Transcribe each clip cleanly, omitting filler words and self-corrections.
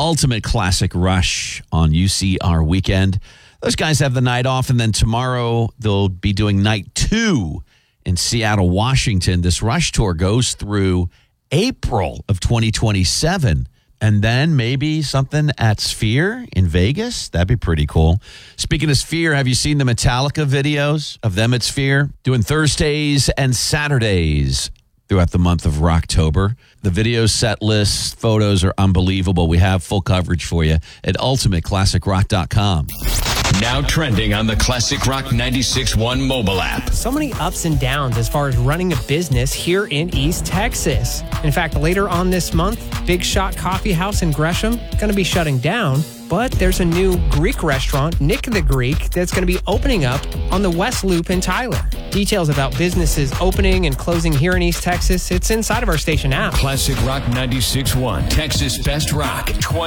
Ultimate Classic Rush on UCR Weekend. Those guys have the night off, and then tomorrow they'll be doing night 2 in Seattle, Washington. This Rush tour goes through April of 2027. And then maybe something at Sphere in Vegas. That'd be pretty cool. Speaking of Sphere, have you seen the Metallica videos of them at Sphere? Doing Thursdays and Saturdays throughout the month of Rocktober. The video set lists, photos are unbelievable. We have full coverage for you at ultimateclassicrock.com. Now trending on the Classic Rock 96.1 mobile app. So many ups and downs as far as running a business here in East Texas. In fact, later on this month, Big Shot Coffee House in Gresham going to be shutting down. But there's a new Greek restaurant, Nick the Greek, that's going to be opening up on the West Loop in Tyler. Details about businesses opening and closing here in East Texas, it's inside of our station app. Classic Rock 96.1, Texas Best Rock,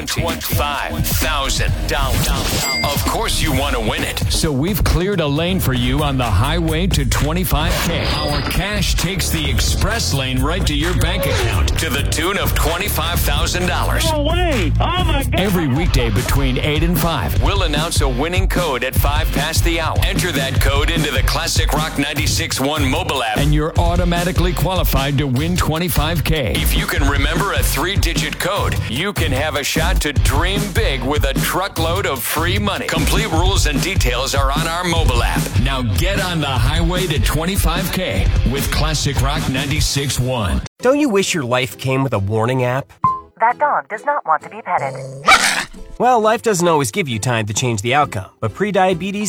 $25,000. Of course you want to win it. So we've cleared a lane for you on the highway to $25K. Our cash takes the express lane right to your bank account to the tune of $25,000. No way! Oh my God! Every weekday between 8 and 5, we'll announce a winning code at 5 past the hour. Enter that code into the Classic Rock 96.1 mobile app, and you're automatically qualified to win $25K. If you can remember a 3-digit code, you can have a shot to dream big with a truckload of free money. Complete rules and details are on our mobile app. Now get on the highway to $25K with Classic Rock 96.1. Don't you wish your life came with a warning app? That dog does not want to be petted. Well, life doesn't always give you time to change the outcome, but prediabetes